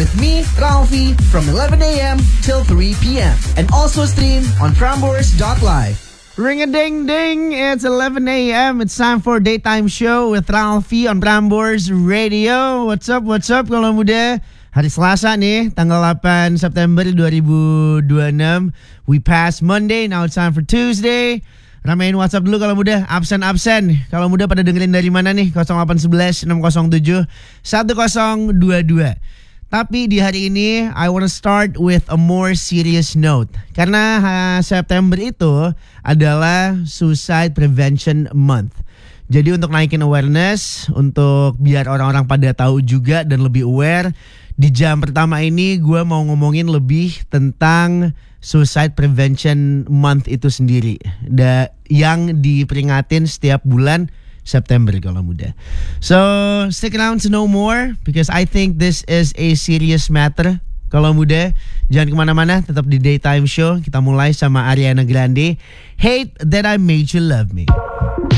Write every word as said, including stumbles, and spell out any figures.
with me, Ralphie, from eleven a.m. till three p.m. and also stream on Prambors dot live. Ring a ding ding, it's eleven a.m. It's time for Daytime Show with Ralphie on Prambors Radio. What's up, what's up kalau muda? Hari Selasa nih, tanggal delapan September dua ribu dua puluh enam. We passed Monday, now it's time for Tuesday. Ramein WhatsApp dulu kalau muda, absen-absen. Kalau muda pada dengerin dari mana nih? nol delapan satu satu enam nol tujuh satu nol dua dua. Tapi di hari ini, I want to start with a more serious note. Karena uh, September itu adalah Suicide Prevention Month. Jadi untuk naikin awareness, untuk biar orang-orang pada tahu juga dan lebih aware, di jam pertama ini gue mau ngomongin lebih tentang Suicide Prevention Month itu sendiri, da, yang diperingatin setiap bulan September kalau muda. So stick around to know more because I think this is a serious matter. Kalau muda, jangan kemana-mana, tetap di Daytime Show. Kita mulai sama Ariana Grande, Hate That I Made You Love Me.